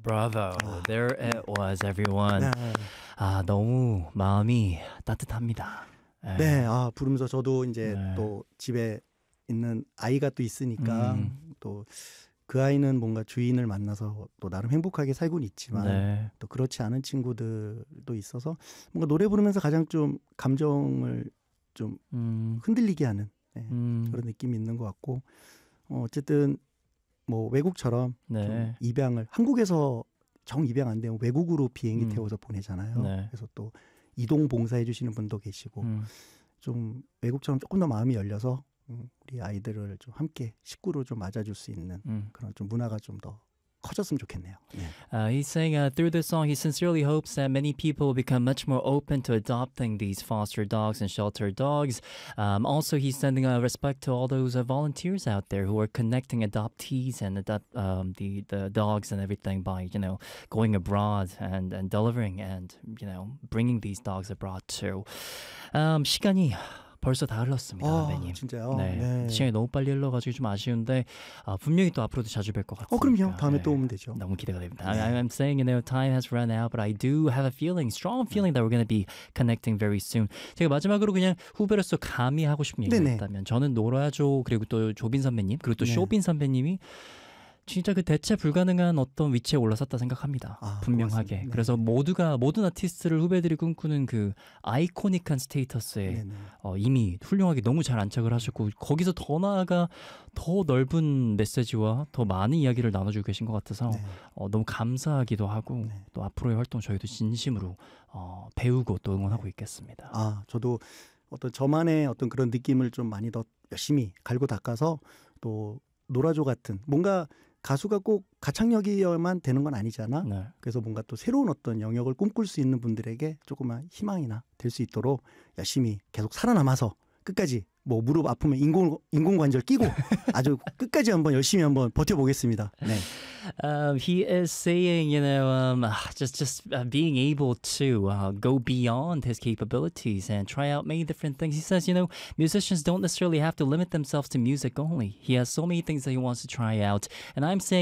Bravo. There it was, everyone. 네. 아, 너무 마음이 따뜻합니다. 네, 부르면서 저도 이제 네. 또 집에 있는 아이가 또 있으니까 또 그 아이는 뭔가 주인을 만나서 또 나름 행복하게 살고는 있지만 네. 또 그렇지 않은 친구들도 있어서 뭔가 노래 부르면서 가장 좀 감정을 좀 흔들리게 하는 그런 느낌이 있는 것 같고 어쨌든 뭐 외국처럼 네. 좀 입양을 한국에서 정 입양 안 되면 외국으로 비행기 태워서 보내잖아요. 네. 그래서 또 이동 봉사해 주시는 분도 계시고 좀 외국처럼 조금 더 마음이 열려서 우리 아이들을 좀 함께 식구로 좀 맞아줄 수 있는 그런 좀 문화가 좀 더 커졌으면 좋겠네요. 네. He's saying through this song, he sincerely hopes that many people will become much more open to adopting these foster dogs and shelter dogs. Also, he's sending respect to all those volunteers out there who are connecting adoptees and the dogs and everything by going abroad and delivering and bringing these dogs abroad too. 시간이 벌써 다 흘렀습니다, 선배님. 진짜요? 네. 네. 시간이 너무 빨리 흘러가지고 좀 아쉬운데 분명히 또 앞으로도 자주 뵐 것 같습니다. 그럼요. 다음에 또 오면 되죠. 너무 기대가 됩니다. I'm saying, time has run out, but I do have a feeling, strong feeling that we're going to be connecting very soon. 제가 마지막으로 그냥 후배로서 감히 하고 싶은 얘기가 있다면 저는 노라조 그리고 또 조빈 선배님 그리고 또 쇼빈 선배님이 진짜 그 대체 불가능한 어떤 위치에 올라섰다 생각합니다. 분명하게. 그래서 모든 아티스트를 후배들이 꿈꾸는 그 아이코닉한 스테이터스에 이미 훌륭하게 너무 잘 안착을 하셨고 거기서 더 나아가 더 넓은 메시지와 더 많은 이야기를 나눠주고 계신 것 같아서 너무 감사하기도 하고 또 앞으로의 활동 저희도 진심으로 배우고 또 응원하고 있겠습니다. 저도 어떤 저만의 어떤 그런 느낌을 좀 많이 더 열심히 갈고 닦아서 또 노라조 같은 뭔가 가수가 꼭 가창력이어야만 되는 건 아니잖아. 네. 그래서 뭔가 또 새로운 어떤 영역을 꿈꿀 수 있는 분들에게 조그만 희망이나 될 수 있도록 열심히 계속 살아남아서 끝까지 뭐 무릎 아프면 인공관절 끼고 아주 끝까지 한번 열심히 한번 버텨보겠습니다. 네. He is saying, just being able to go beyond his capabilities and try out many different things. He says, musicians don't necessarily have to limit themselves to music only. He has so many things that he wants to try out. And I'm saying